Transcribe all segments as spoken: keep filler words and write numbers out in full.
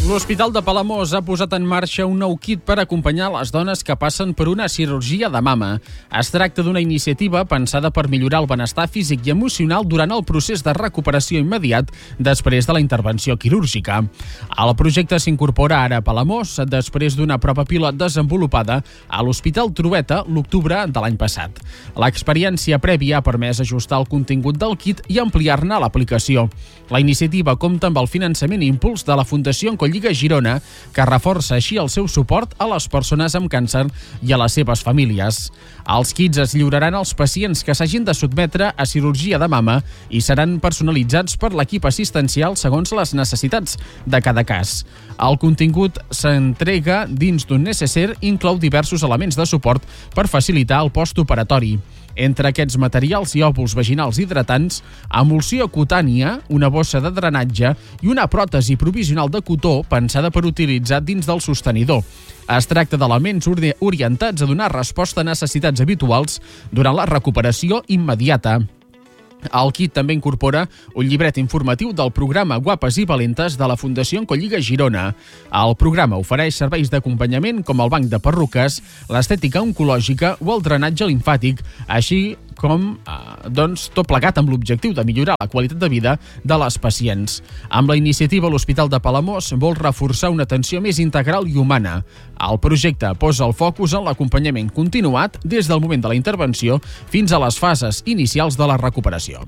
L'Hospital de Palamós ha posat en marxa un nou kit per acompanyar les dones que passen per una cirurgia de mama. Es tracta d'una iniciativa pensada per millorar el benestar físic i emocional durant el procés de recuperació immediat després de la intervenció quirúrgica. El projecte s'incorpora ara a Palamós després d'una prova pilot desenvolupada a l'Hospital Trueta l'octubre de l'any passat. L'experiència prèvia ha permès ajustar el contingut del kit i ampliar-ne l'aplicació. La iniciativa compta amb el finançament i impuls de la Fundació Oncolliga Girona, que reforça així el seu suport a les persones amb càncer i a les seves famílies. Els kits es lliuraran als pacients que s'hagin de sotmetre a cirurgia de mama i seran personalitzats per l'equip assistencial segons les necessitats de cada cas. El contingut s'entrega dins d'un necesser i inclou diversos elements de suport per facilitar el postoperatori. Entre aquests materials hi ha òvuls vaginals hidratants, emulsió cutània, una bossa de drenatge i una pròtesi provisional de cotó pensada per utilitzar dins del sostenidor. Es tracta d'elements orientats a donar resposta a necessitats habituals durant la recuperació immediata. El kit també incorpora un llibret informatiu del programa Guapes i Valentes de la Fundació Oncolliga Girona. El programa ofereix serveis d'acompanyament com el banc de perruques, l'estètica oncològica o el drenatge limfàtic, així com eh, doncs, tot plegat amb l'objectiu de millorar la qualitat de vida de les pacients. Amb la iniciativa, l'Hospital de Palamós vol reforçar una atenció més integral i humana. El projecte posa el focus en l'acompanyament continuat des del moment de la intervenció fins a les fases inicials de la recuperació.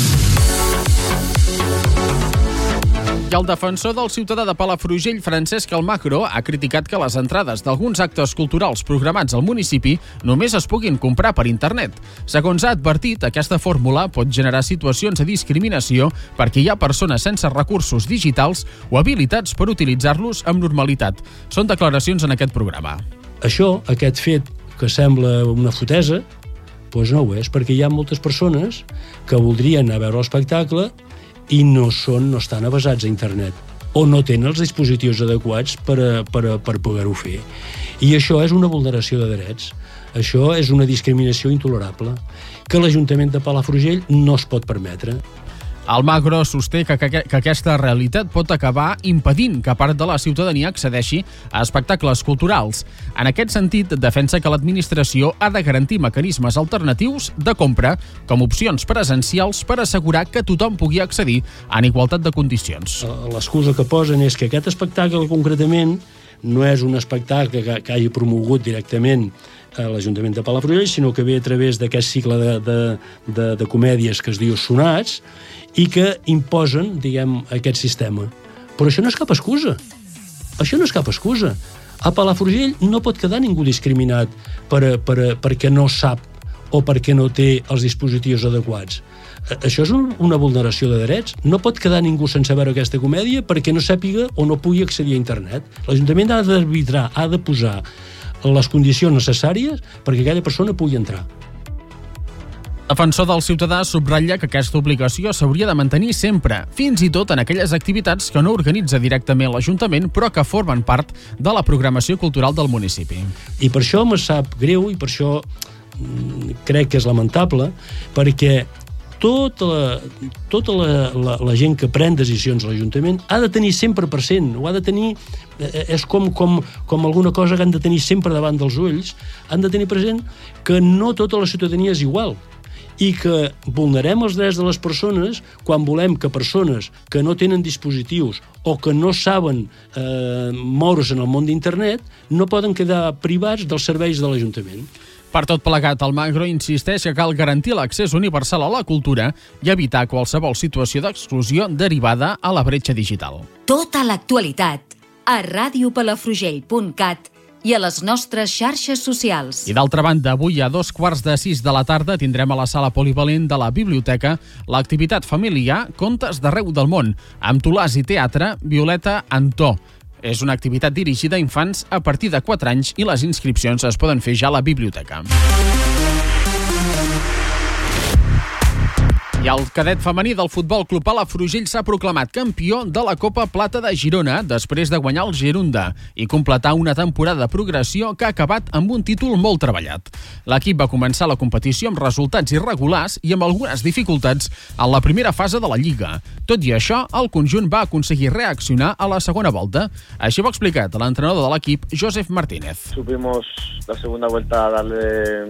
I el defensor del ciutadà de Palafrugell, Francesc Almagro, ha criticat que les entrades d'alguns actes culturals programats al municipi només es puguin comprar per internet. Segons ha advertit, aquesta fórmula pot generar situacions de discriminació perquè hi ha persones sense recursos digitals o habilitats per utilitzar-los amb normalitat. Són declaracions en aquest programa. Això, aquest fet que sembla una fotesa, doncs no ho és, perquè hi ha moltes persones que voldrien anar a veure l'espectacle i no són, no estan avesats a internet o no tenen els dispositius adequats per, a, per, a, per poder-ho fer. I això és una vulneració de drets. Això és una discriminació intolerable que l'Ajuntament de Palafrugell no es pot permetre. Almagro sosté que, que, que aquesta realitat pot acabar impedint que part de la ciutadania accedeixi a espectacles culturals. En aquest sentit, defensa que l'administració ha de garantir mecanismes alternatius de compra com opcions presencials per assegurar que tothom pugui accedir en igualtat de condicions. L'excusa que posen és que aquest espectacle concretament no és un espectacle que, que hagi promogut directament a l'Ajuntament de Palafrugell, sinó que ve a través d'aquest cicle de, de, de, de comèdies que es diu Sonats i que imposen, diguem, aquest sistema. Però això no és cap excusa. Això no és cap excusa. A Palafrugell no pot quedar ningú discriminat per, per, perquè no sap o perquè no té els dispositius adequats. Això és un, una vulneració de drets. No pot quedar ningú sense veure aquesta comèdia perquè no sàpiga o no pugui accedir a internet. L'Ajuntament ha d'arbitrar, ha de posar les condicions necessàries perquè aquella persona pugui entrar. Defensor del ciutadà subratlla que aquesta obligació s'hauria de mantenir sempre, fins i tot en aquelles activitats que no organitza directament l'Ajuntament, però que formen part de la programació cultural del municipi. I per això me sap greu i per això mm, crec que és lamentable, perquè tota la, tota la, la, la gent que pren decisions a l'Ajuntament ha de tenir sempre present, ho ha de tenir, és com, com, com alguna cosa que han de tenir sempre davant dels ulls, han de tenir present que no tota la ciutadania és igual i que vulnerem els drets de les persones quan volem que persones que no tenen dispositius o que no saben eh, moure's en el món d'internet no poden quedar privats dels serveis de l'Ajuntament. Per tot plegat, Almagro insisteix que cal garantir l'accés universal a la cultura i evitar qualsevol situació d'exclusió derivada a la bretxa digital. Tota l'actualitat a ràdio palafrugell punt cat i a les nostres xarxes socials. I d'altra banda, avui a dos quarts de sis de la tarda tindrem a la sala polivalent de la biblioteca l'activitat familiar Contes d'arreu del món, amb Tolàs i teatre Violeta Antó. És una activitat dirigida a infants a partir de quatre anys i les inscripcions es poden fer ja a la biblioteca. I el cadet femení del Futbol Club Palafrugell s'ha proclamat campió de la Copa Plata de Girona després de guanyar el Gerunda i completar una temporada de progressió que ha acabat amb un títol molt treballat. L'equip va començar la competició amb resultats irregulars i amb algunes dificultats en la primera fase de la Lliga. Tot i això, el conjunt va aconseguir reaccionar a la segona volta. Així ho ha explicat l'entrenador de l'equip, Josep Martínez. Supimos la segunda vuelta a darle...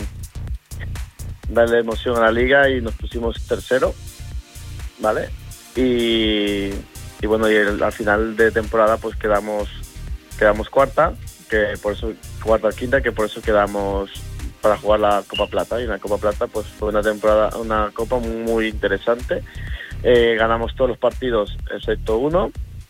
darle emoción a la liga y nos pusimos tercero, ¿vale? Y, y bueno, y el, al final de temporada pues quedamos quedamos cuarta, que por eso cuarta o quinta, que por eso quedamos para jugar la Copa Plata. Y en la Copa Plata pues fue una temporada, una copa muy interesante. Eh, ganamos todos los partidos excepto uno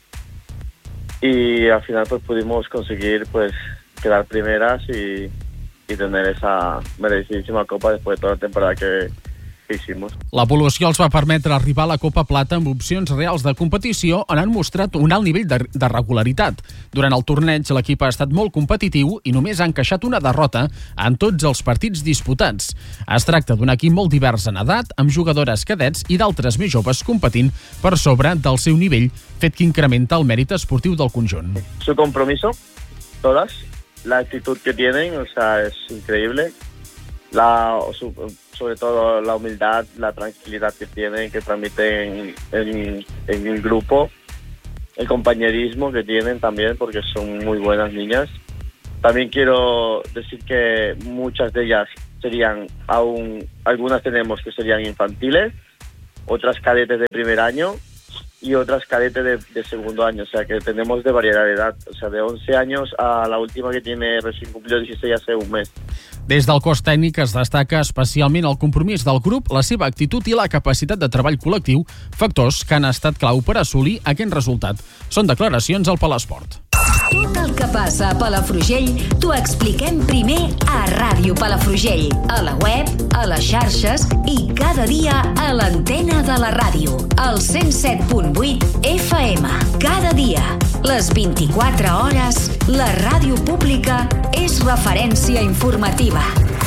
y al final pues pudimos conseguir pues quedar primeras y i tener esa merecidíssima copa després de tota la temporada que, que hicimos. L'evolució els va permetre arribar a la Copa Plata amb opcions reals de competició on han mostrat un alt nivell de, de regularitat. Durant el torneig l'equip ha estat molt competitiu i només ha encaixat una derrota en tots els partits disputats. Es tracta d'un equip molt divers en edat, amb jugadores cadets i d'altres més joves competint per sobre del seu nivell, fet que incrementa el mèrit esportiu del conjunt. Su compromiso, todas. La actitud que tienen, o sea, es increíble. La, sobre todo la humildad, la tranquilidad que tienen, que transmiten en, en el grupo, el compañerismo que tienen también, porque son muy buenas niñas. También quiero decir que muchas de ellas serían aún, algunas tenemos que serían infantiles, otras cadetes de primer año y otras cadetes de, de segundo año, o sea que tenemos de variedad de edad, o sea de once años a la última que tiene recién cumplido dieciséis hace un mes. Des del cos tècnic es destaca especialment el compromís del grup, la seva actitud i la capacitat de treball col·lectiu, factors que han estat clau per assolir aquest resultat. Són declaracions al Palesport. Tot el que passa a Palafrugell t'ho expliquem primer a Ràdio Palafrugell, a la web, a les xarxes i cada dia a l'antena de la ràdio, al cent set punt vuit F M. Cada dia, les vint-i-quatre hores, la ràdio pública és referència informativa.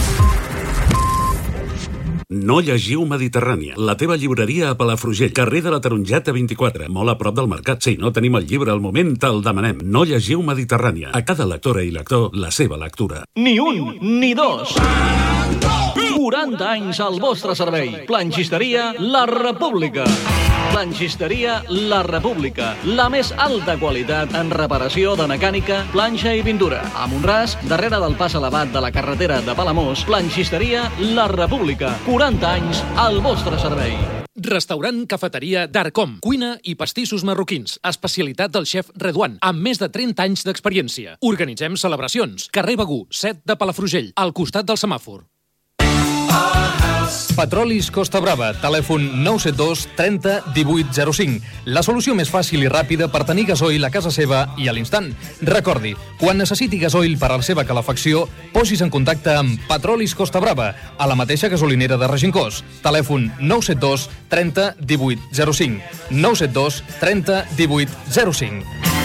No llegiu Mediterrània, la teva llibreria a Palafrugell, carrer de la Tarongeta vint-i-quatre, molt a prop del mercat. Si no tenim el llibre al moment, te'l demanem. No llegiu Mediterrània. A cada lectora i lector, la seva lectura. Ni un, ni dos. quaranta anys al vostre servei. Planxisteria La República. Planxisteria La República. La més alta qualitat en reparació de mecànica, planxa i pintura. A Montràs, darrere del pas elevat de la carretera de Palamós, Planxisteria La República. quaranta anys al vostre servei. Restaurant Cafeteria Darcom. Cuina i pastissos marroquins. Especialitat del xef Redouan, amb més de trenta anys d'experiència. Organitzem celebracions. Carrer Begú, set de Palafrugell, al costat del semàfor. Petrolis Costa Brava, telèfon nou set dos trenta divuit zero cinc. La solució més fàcil i ràpida per tenir gasoil a casa seva i a l'instant. Recordi, quan necessiti gasoil per a la seva calefacció, posis en contacte amb Petrolis Costa Brava, a la mateixa gasolinera de Regencós. Telèfon nou set dos trenta divuit zero cinc. nou set dos trenta divuit zero cinc.